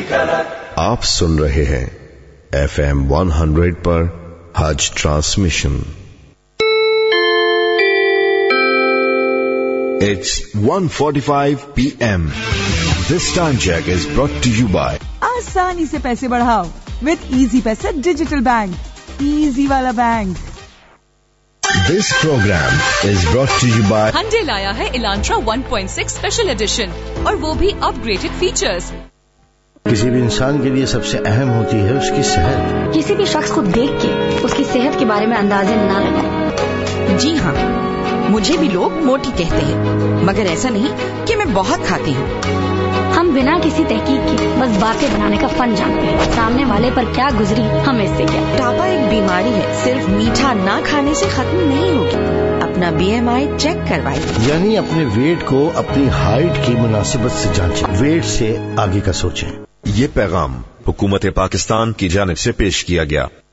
آپ سن رہے ہیں FM 100 per Hajj transmission. It's 1:45 PM. This time check is brought to you by آسانی سے پیسے بڑھاؤ with ایزی پیسہ ڈیجیٹل بینک. ایزی والا bank. This program is brought to you by Hyundai لایا ہے الانٹرا 1.6 اسپیشل ایڈیشن اور وہ بھی اپ گریڈڈ فیچرز. کسی بھی انسان کے لیے سب سے اہم ہوتی ہے اس کی صحت. کسی بھی شخص کو دیکھ کے اس کی صحت کے بارے میں اندازے نہ لگائیں. جی ہاں، مجھے بھی لوگ موٹی کہتے ہیں، مگر ایسا نہیں کہ میں بہت کھاتی ہوں. ہم بنا کسی تحقیق کے بس باتیں بنانے کا فن جانتے ہیں. سامنے والے پر کیا گزری ہمیں اس سے کیا. موٹاپا ایک بیماری ہے، صرف میٹھا نہ کھانے سے ختم نہیں ہوگی. اپنا BMI چیک کروائیں، یعنی اپنے ویٹ کو اپنی ہائٹ کی مناسبت سے جانچیں، ویٹ سے آگے کا سوچیں. یہ پیغام حکومت پاکستان کی جانب سے پیش کیا گیا.